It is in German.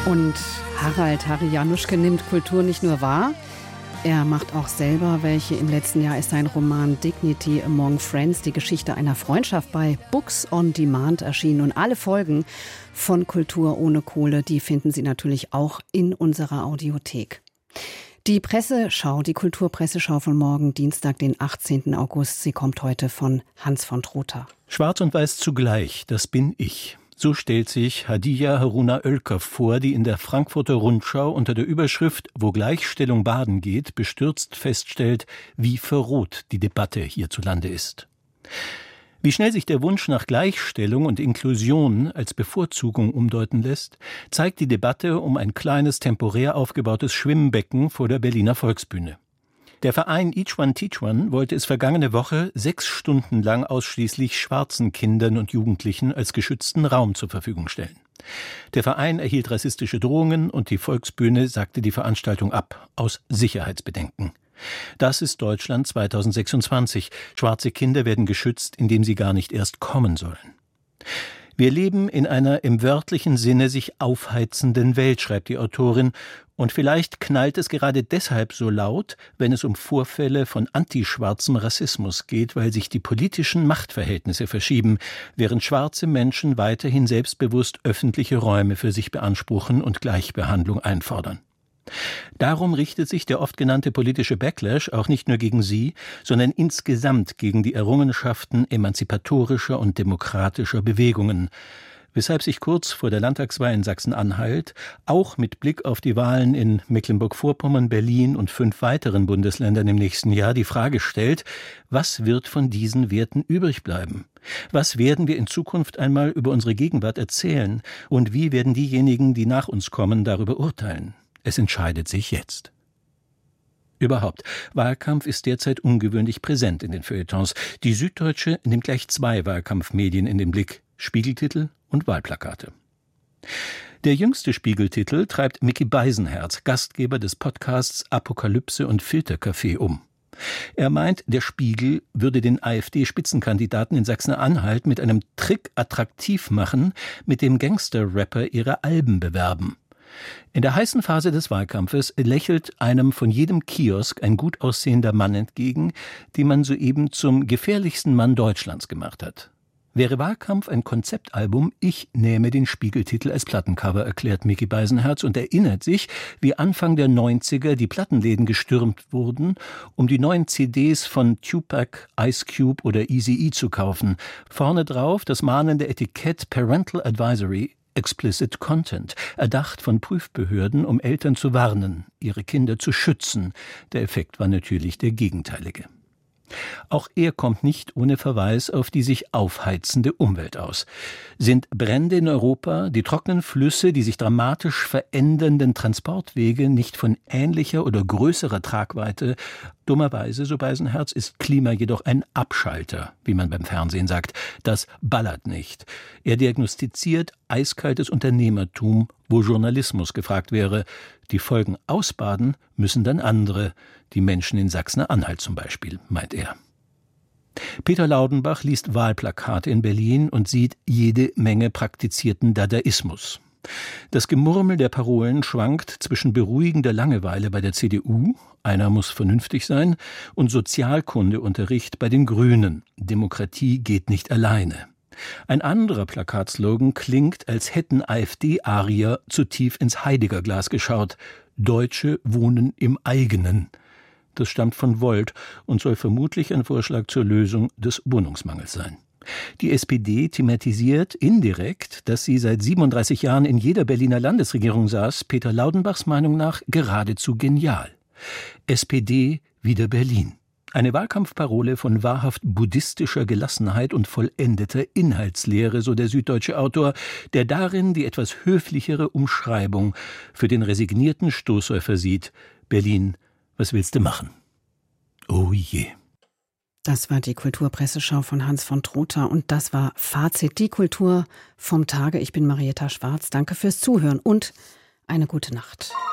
Und Harry Januschke nimmt Kultur nicht nur wahr, er macht auch selber welche. Im letzten Jahr ist sein Roman Dignity Among Friends, die Geschichte einer Freundschaft, bei Books on Demand erschienen. Und alle Folgen von Kultur ohne Kohle, die finden Sie natürlich auch in unserer Audiothek. Die Presseschau, die Kulturpresseschau von morgen, Dienstag, den 18. August, sie kommt heute von Hans von Trotha. Schwarz und Weiß zugleich, das bin ich. So stellt sich Hadiya Haruna Oelker vor, die in der Frankfurter Rundschau unter der Überschrift »Wo Gleichstellung baden geht« bestürzt feststellt, wie verroht die Debatte hierzulande ist. Wie schnell sich der Wunsch nach Gleichstellung und Inklusion als Bevorzugung umdeuten lässt, zeigt die Debatte um ein kleines, temporär aufgebautes Schwimmbecken vor der Berliner Volksbühne. Der Verein Each One Teach One wollte es vergangene Woche 6 Stunden lang ausschließlich schwarzen Kindern und Jugendlichen als geschützten Raum zur Verfügung stellen. Der Verein erhielt rassistische Drohungen und die Volksbühne sagte die Veranstaltung ab, aus Sicherheitsbedenken. Das ist Deutschland 2026. Schwarze Kinder werden geschützt, indem sie gar nicht erst kommen sollen. Wir leben in einer im wörtlichen Sinne sich aufheizenden Welt, schreibt die Autorin, und vielleicht knallt es gerade deshalb so laut, wenn es um Vorfälle von antischwarzem Rassismus geht, weil sich die politischen Machtverhältnisse verschieben, während schwarze Menschen weiterhin selbstbewusst öffentliche Räume für sich beanspruchen und Gleichbehandlung einfordern. Darum richtet sich der oft genannte politische Backlash auch nicht nur gegen sie, sondern insgesamt gegen die Errungenschaften emanzipatorischer und demokratischer Bewegungen, weshalb sich kurz vor der Landtagswahl in Sachsen-Anhalt auch mit Blick auf die Wahlen in Mecklenburg-Vorpommern, Berlin und 5 weiteren Bundesländern im nächsten Jahr die Frage stellt, was wird von diesen Werten übrig bleiben? Was werden wir in Zukunft einmal über unsere Gegenwart erzählen? Und wie werden diejenigen, die nach uns kommen, darüber urteilen? Es entscheidet sich jetzt. Überhaupt, Wahlkampf ist derzeit ungewöhnlich präsent in den Feuilletons. Die Süddeutsche nimmt gleich 2 Wahlkampfmedien in den Blick: Spiegeltitel und Wahlplakate. Der jüngste Spiegeltitel treibt Micky Beisenherz, Gastgeber des Podcasts Apokalypse und Filterkaffee, um. Er meint, der Spiegel würde den AfD-Spitzenkandidaten in Sachsen-Anhalt mit einem Trick attraktiv machen, mit dem Gangster-Rapper ihre Alben bewerben. In der heißen Phase des Wahlkampfes lächelt einem von jedem Kiosk ein gut aussehender Mann entgegen, den man soeben zum gefährlichsten Mann Deutschlands gemacht hat. Wäre Wahlkampf ein Konzeptalbum, ich nähme den Spiegeltitel als Plattencover, erklärt Micky Beisenherz und erinnert sich, wie Anfang der 90er die Plattenläden gestürmt wurden, um die neuen CDs von Tupac, Ice Cube oder Eazy-E zu kaufen. Vorne drauf das mahnende Etikett Parental Advisory, Explicit Content, erdacht von Prüfbehörden, um Eltern zu warnen, ihre Kinder zu schützen. Der Effekt war natürlich der gegenteilige. Auch er kommt nicht ohne Verweis auf die sich aufheizende Umwelt aus. Sind Brände in Europa, die trockenen Flüsse, die sich dramatisch verändernden Transportwege nicht von ähnlicher oder größerer Tragweite? Dummerweise, so Beisenherz, ist Klima jedoch ein Abschalter, wie man beim Fernsehen sagt. Das ballert nicht. Er diagnostiziert eiskaltes Unternehmertum, wo Journalismus gefragt wäre. Die Folgen ausbaden müssen dann andere, die Menschen in Sachsen-Anhalt zum Beispiel, meint er. Peter Laudenbach liest Wahlplakate in Berlin und sieht jede Menge praktizierten Dadaismus. Das Gemurmel der Parolen schwankt zwischen beruhigender Langeweile bei der CDU, einer muss vernünftig sein, und Sozialkundeunterricht bei den Grünen, Demokratie geht nicht alleine. Ein anderer Plakatslogan klingt, als hätten AfD-Arier zu tief ins Heidegger-Glas geschaut: Deutsche wohnen im eigenen. Das stammt von Volt und soll vermutlich ein Vorschlag zur Lösung des Wohnungsmangels sein. Die SPD thematisiert indirekt, dass sie seit 37 Jahren in jeder Berliner Landesregierung saß, Peter Laudenbachs Meinung nach geradezu genial. SPD wieder Berlin. Eine Wahlkampfparole von wahrhaft buddhistischer Gelassenheit und vollendeter Inhaltslehre, so der süddeutsche Autor, der darin die etwas höflichere Umschreibung für den resignierten Stoßsäufer sieht: Berlin, was willst du machen? Oh je. Das war die Kulturpresseschau von Hans von Trotha und das war Fazit, die Kultur vom Tage. Ich bin Marietta Schwarz. Danke fürs Zuhören und eine gute Nacht.